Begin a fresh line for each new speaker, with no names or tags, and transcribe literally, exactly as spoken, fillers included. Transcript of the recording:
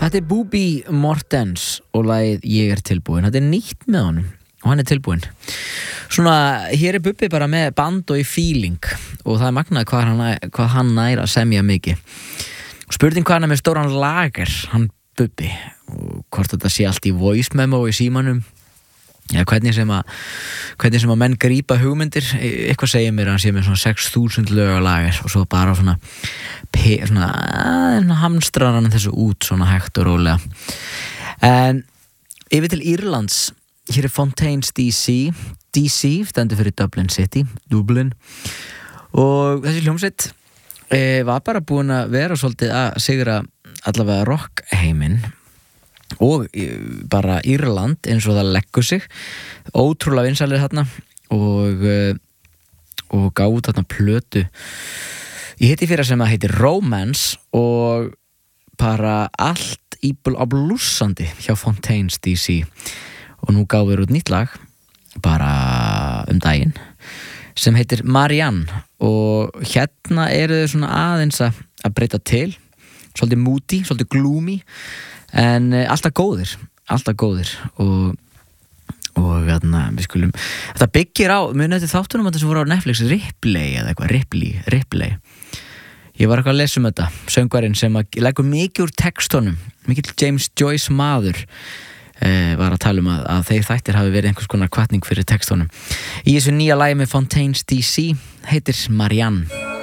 Þetta er Búbi Mortens og lagið Ég er tilbúin. Þetta er nýtt með honum og hann er tilbúin. Svona, hér er Bubbi bara með band og í feeling og það er magnað hvað hann, hvað hann nær að semja mikið. Spurning hvað hann er með stóran lager, hann Bubbi, og hvort þetta sé allt í voice memo í símanum. Já, hvernig sem að hvernig sem að menn grípa hugmyndir, eitthvað segir mér að hann sé með svona sex þúsund lög á lager og svo bara svona, pe, svona, svona hamstrar hann þessu út svona hægt og rólega. En yfir til Írlands, hér er Fontaines D C D C stendur fyrir Dublin City, Dublin, og þessi hljómsveit e, var bara búin að vera svolítið að sigra allavega rock heiminn og bara Írland eins og það leggur sig, ótrúlega vinsælir þarna og og gáðu þarna plötu ég heiti fyrir sem að heitir Romance og bara allt í bl- á blússandi hjá Fontaines D C og nú gáðu þeir út nýtt lag bara um daginn sem heitir Marianne og hérna eru þau svona aðeins að, að breyta til svolítið moody, svolítið gloomy en uh, alltaf góðir alltaf góðir og og hérna, við skulum þetta byggir á, munið þetta þáttunum að þessu voru á Netflix Ripley eða eitthvað, Ripley, Ripley ég var eitthvað að lesa um þetta söngvarinn sem að leggur mikið úr textunum mikill James Joyce maður uh, var að tala um að, að þeir þættir hafi verið einhvers konar hvatning fyrir textunum í þessu nýja lagi með Fontaines D C heitir Marianne.